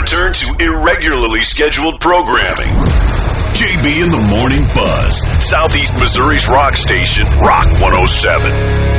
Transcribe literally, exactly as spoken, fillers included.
return to irregularly scheduled programming. J B in the Morning Buzz, Southeast Missouri's rock station, Rock one oh seven.